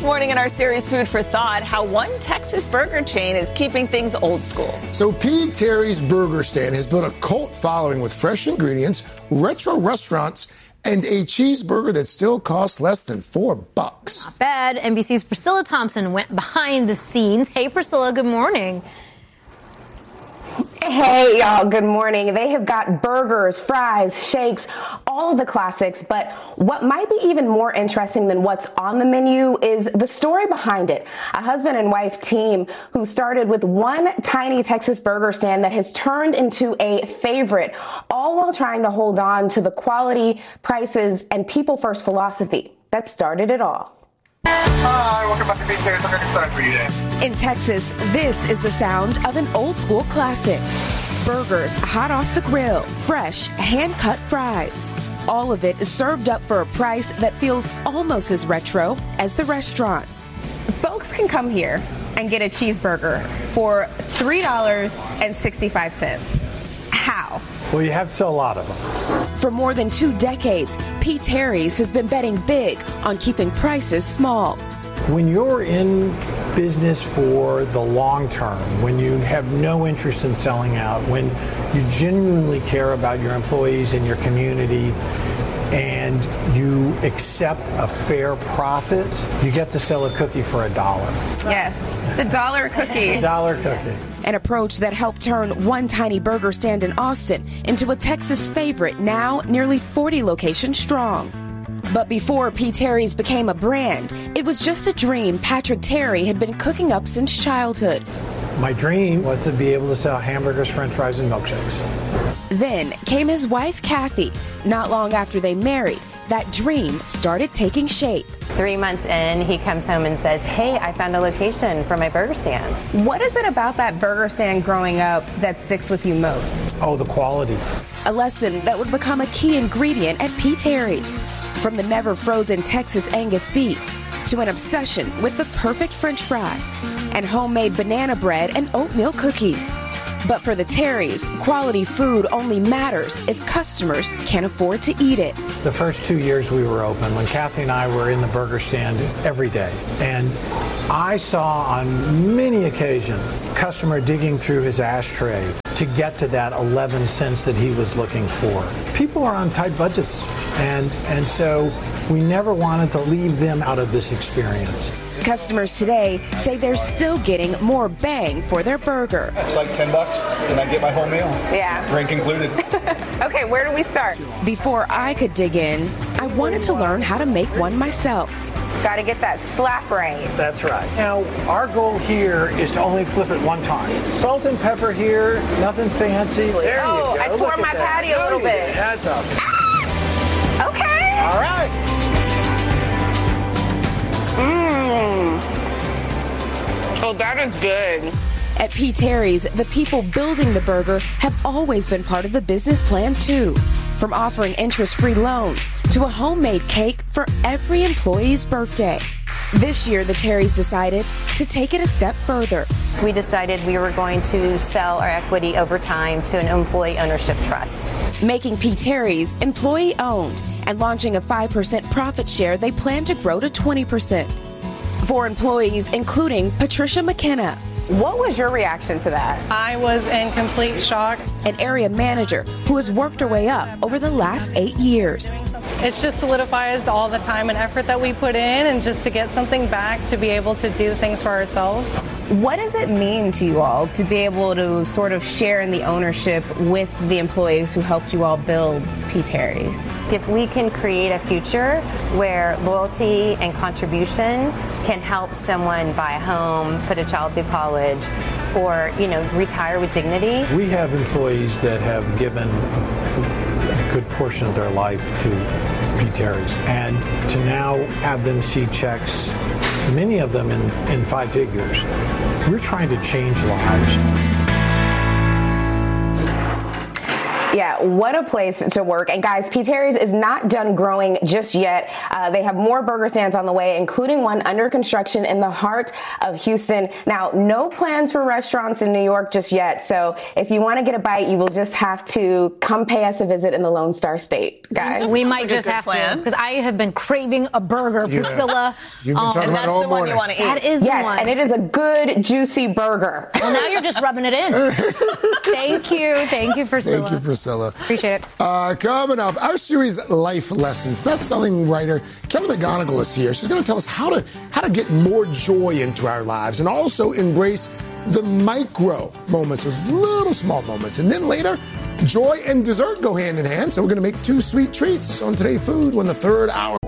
this morning in our series Food for Thought, how one Texas burger chain is keeping things old school. So P. Terry's Burger Stand has built a cult following with fresh ingredients, retro restaurants, and a cheeseburger that still costs less than $4. Not bad. NBC's Priscilla Thompson went behind the scenes. Hey, Priscilla, good morning. Hey, y'all, good morning. They have got burgers, fries, shakes, all of the classics. But what might be even more interesting than what's on the menu is the story behind it. A husband and wife team who started with one tiny Texas burger stand that has turned into a favorite, all while trying to hold on to the quality, prices, and people-first philosophy that started it all. Hi, welcome back to P. Terry's. I'm going to start for you today. In Texas, this is the sound of an old school classic. Burgers hot off the grill, fresh, hand-cut fries. All of it is served up for a price that feels almost as retro as the restaurant. Folks can come here and get a cheeseburger for $3.65. How? Well, you have to sell a lot of them. For more than 2 decades, P. Terry's has been betting big on keeping prices small. When you're in business for the long term, when you have no interest in selling out, when you genuinely care about your employees and your community, and you accept a fair profit, you get to sell a cookie for $1. Yes, the dollar cookie. Dollar cookie. An approach that helped turn one tiny burger stand in Austin into a Texas favorite, now nearly 40 locations strong. But before P. Terry's became a brand, it was just a dream Patrick Terry had been cooking up since childhood. My dream was to be able to sell hamburgers, french fries, and milkshakes. Then came his wife, Kathy. Not long after they married, that dream started taking shape. 3 months in, he comes home and says, hey, I found a location for my burger stand. What is it about that burger stand growing up that sticks with you most? Oh, the quality. A lesson that would become a key ingredient at P. Terry's. From the never frozen Texas Angus beef to an obsession with the perfect French fry and homemade banana bread and oatmeal cookies. But for the Terry's, quality food only matters if customers can afford to eat it. The first 2 years we were open, when Kathy and I were in the burger stand every day, and I saw on many occasions customer digging through his ashtray to get to that 11 cents that he was looking for. People are on tight budgets, and so we never wanted to leave them out of this experience. Customers today say they're still getting more bang for their burger. It's like $10 and I get my whole meal. Yeah. Drink included. Okay, where do we start? Before I could dig in, I wanted to learn how to make one myself. Got to get that slap right. That's right. Now, our goal here is to only flip it one time. Salt and pepper here, nothing fancy. There you go. I tore my patty a little bit. That's up. Ah! Okay. All right. Oh, that is good. At P. Terry's, the people building the burger have always been part of the business plan, too. From offering interest-free loans to a homemade cake for every employee's birthday. This year, the Terry's decided to take it a step further. We decided we were going to sell our equity over time to an employee ownership trust. Making P. Terry's employee-owned and launching a 5% profit share they plan to grow to 20%. For employees, including Patricia McKenna. What was your reaction to that? I was in complete shock. An area manager who has worked her way up over the last 8 years. It just solidifies all the time and effort that we put in, and just to get something back to be able to do things for ourselves. What does it mean to you all to be able to sort of share in the ownership with the employees who helped you all build P. Terry's? If we can create a future where loyalty and contribution can help someone buy a home, put a child through college, or, retire with dignity. We have employees that have given a good portion of their life to P. Terry's, and to now have them see checks, many of them in 5 figures. We're trying to change lives. Yeah, what a place to work. And guys, P. Terry's is not done growing just yet. They have more burger stands on the way, including one under construction in the heart of Houston. Now, no plans for restaurants in New York just yet. So if you want to get a bite, you will just have to come pay us a visit in the Lone Star State, guys. We might just have to, because I have been craving a burger, Priscilla. You've been talking about it all morning. And that's the one you want to eat. That is the one. And it is a good, juicy burger. Well, now you're just rubbing it in. Thank you, Priscilla. Thank you, Priscilla. Appreciate it. Coming up, our series Life Lessons. Best-selling writer Kelly McGonigal is here. She's going to tell us how to get more joy into our lives and also embrace the micro moments, those little small moments. And then later, joy and dessert go hand in hand. So we're going to make 2 sweet treats on Today Food when the third hour